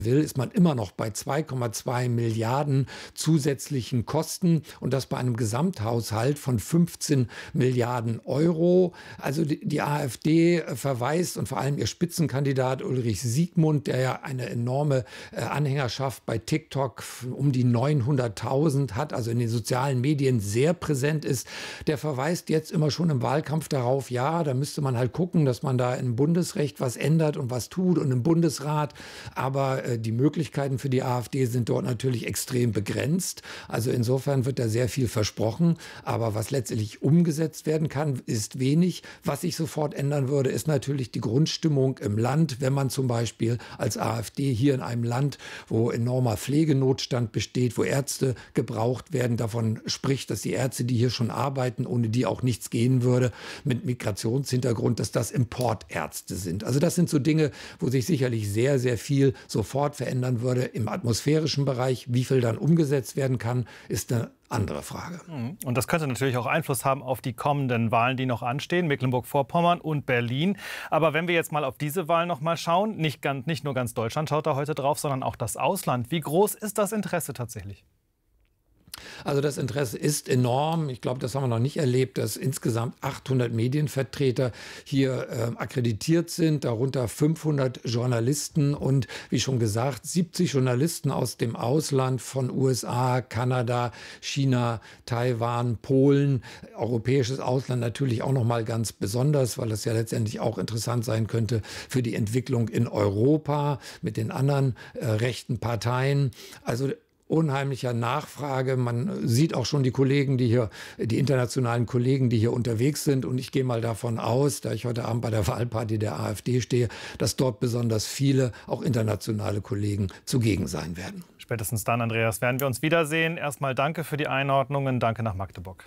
will, ist man immer noch bei 2,2 Milliarden zusätzlichen Kosten und das bei einem Gesamthaushalt von 15 Milliarden Euro. Also die AfD verweist und vor allem ihr Spitzenkandidat Ulrich Siegmund, der ja eine enorme Anhängerschaft bei TikTok um die 900.000 hat, also in den sozialen Medien sehr präsent ist, der verweist jetzt immer schon im Wahlkampf darauf, ja, da müsste man halt gucken, dass man da im Bundesrecht was ändert und was tut und im Bundesrat, aber die Möglichkeiten für die AfD sind dort natürlich extrem begrenzt. Also insofern wird da sehr viel versprochen. Aber was letztendlich umgesetzt werden kann, ist wenig. Was sich sofort ändern würde, ist natürlich die Grundstimmung im Land. Wenn man zum Beispiel als AfD hier in einem Land, wo enormer Pflegenotstand besteht, wo Ärzte gebraucht werden, davon spricht, dass die Ärzte, die hier schon arbeiten, ohne die auch nichts gehen würde, mit Migrationshintergrund, dass das Importärzte sind. Also das sind so Dinge, wo sich sicherlich sehr, sehr viel sofort verändern würde. Im atmosphärischen Bereich, wie viel dann umgesetzt werden kann, ist eine andere Frage. Und das könnte natürlich auch Einfluss haben auf die kommenden Wahlen, die noch anstehen, Mecklenburg-Vorpommern und Berlin. Aber wenn wir jetzt mal auf diese Wahl noch mal schauen, nicht nur ganz Deutschland schaut da heute drauf, sondern auch das Ausland. Wie groß ist das Interesse tatsächlich? Also das Interesse ist enorm. Ich glaube, das haben wir noch nicht erlebt, dass insgesamt 800 Medienvertreter hier akkreditiert sind, darunter 500 Journalisten und wie schon gesagt, 70 Journalisten aus dem Ausland von USA, Kanada, China, Taiwan, Polen, europäisches Ausland natürlich auch noch mal ganz besonders, weil das ja letztendlich auch interessant sein könnte für die Entwicklung in Europa mit den anderen rechten Parteien. Also unheimlicher Nachfrage. Man sieht auch schon die Kollegen, die internationalen Kollegen, die hier unterwegs sind. Und ich gehe mal davon aus, da ich heute Abend bei der Wahlparty der AfD stehe, dass dort besonders viele, auch internationale Kollegen zugegen sein werden. Spätestens dann, Andreas, werden wir uns wiedersehen. Erstmal danke für die Einordnungen. Danke nach Magdeburg.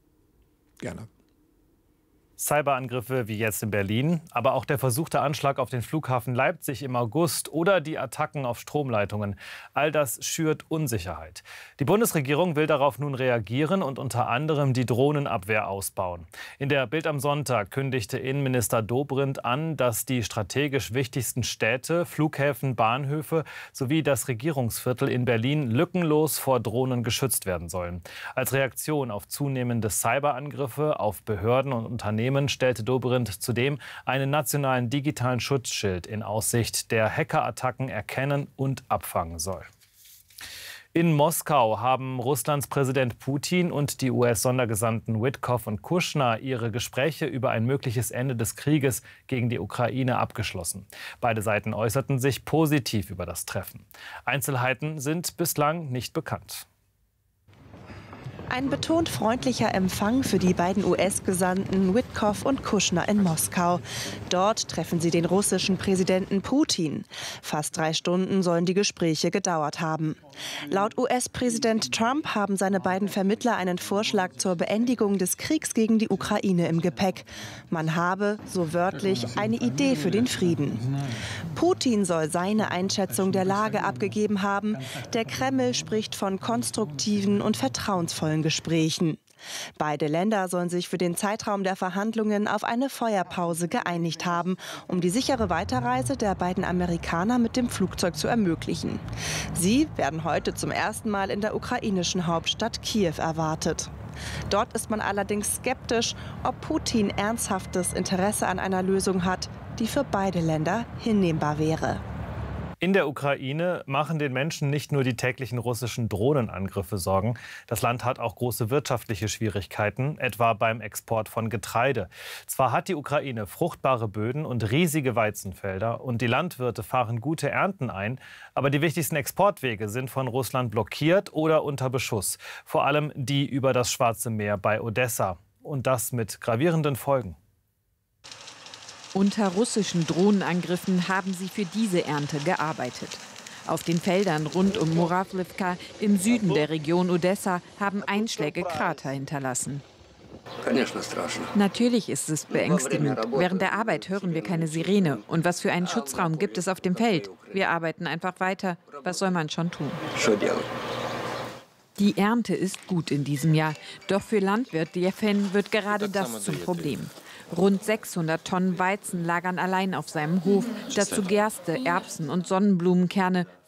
Gerne. Cyberangriffe wie jetzt in Berlin, aber auch der versuchte Anschlag auf den Flughafen Leipzig im August oder die Attacken auf Stromleitungen. All das schürt Unsicherheit. Die Bundesregierung will darauf nun reagieren und unter anderem die Drohnenabwehr ausbauen. In der Bild am Sonntag kündigte Innenminister Dobrindt an, dass die strategisch wichtigsten Städte, Flughäfen, Bahnhöfe sowie das Regierungsviertel in Berlin lückenlos vor Drohnen geschützt werden sollen. Als Reaktion auf zunehmende Cyberangriffe auf Behörden und Unternehmen stellte Dobrindt zudem einen nationalen digitalen Schutzschild in Aussicht, der Hackerattacken erkennen und abfangen soll. In Moskau haben Russlands Präsident Putin und die US-Sondergesandten Witkoff und Kushner ihre Gespräche über ein mögliches Ende des Krieges gegen die Ukraine abgeschlossen. Beide Seiten äußerten sich positiv über das Treffen. Einzelheiten sind bislang nicht bekannt. Ein betont freundlicher Empfang für die beiden US-Gesandten Witkoff und Kushner in Moskau. Dort treffen sie den russischen Präsidenten Putin. Fast 3 Stunden sollen die Gespräche gedauert haben. Laut US-Präsident Trump haben seine beiden Vermittler einen Vorschlag zur Beendigung des Kriegs gegen die Ukraine im Gepäck. Man habe, so wörtlich, eine Idee für den Frieden. Putin soll seine Einschätzung der Lage abgegeben haben. Der Kreml spricht von konstruktiven und vertrauensvollen Gesprächen. Beide Länder sollen sich für den Zeitraum der Verhandlungen auf eine Feuerpause geeinigt haben, um die sichere Weiterreise der beiden Amerikaner mit dem Flugzeug zu ermöglichen. Sie werden heute zum ersten Mal in der ukrainischen Hauptstadt Kiew erwartet. Dort ist man allerdings skeptisch, ob Putin ernsthaftes Interesse an einer Lösung hat, die für beide Länder hinnehmbar wäre. In der Ukraine machen den Menschen nicht nur die täglichen russischen Drohnenangriffe Sorgen. Das Land hat auch große wirtschaftliche Schwierigkeiten, etwa beim Export von Getreide. Zwar hat die Ukraine fruchtbare Böden und riesige Weizenfelder und die Landwirte fahren gute Ernten ein, aber die wichtigsten Exportwege sind von Russland blockiert oder unter Beschuss. Vor allem die über das Schwarze Meer bei Odessa. Und das mit gravierenden Folgen. Unter russischen Drohnenangriffen haben sie für diese Ernte gearbeitet. Auf den Feldern rund um Murawlivka im Süden der Region Odessa haben Einschläge Krater hinterlassen. Natürlich ist es beängstigend. Während der Arbeit hören wir keine Sirene. Und was für einen Schutzraum gibt es auf dem Feld? Wir arbeiten einfach weiter. Was soll man schon tun? Die Ernte ist gut in diesem Jahr. Doch für Landwirt Jefen wird gerade das zum Problem. Rund 600 Tonnen Weizen lagern allein auf seinem Hof. Dazu Gerste, Erbsen und Sonnenblumenkerne.